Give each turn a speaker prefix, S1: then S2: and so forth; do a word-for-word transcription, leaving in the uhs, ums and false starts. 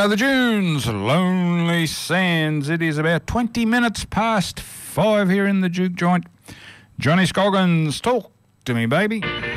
S1: are the Dunes, Lonely Sands. It is about twenty minutes past five here in the Juke Joint. Johnny Scoggins, talk to me, baby.